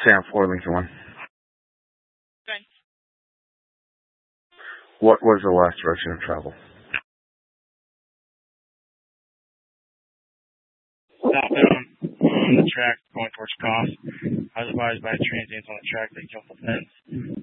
Sam 4, Lincoln 1. Good. What was the last direction of travel? Southbound on the track going towards Goss. I was advised by transients on the track they jumped the fence.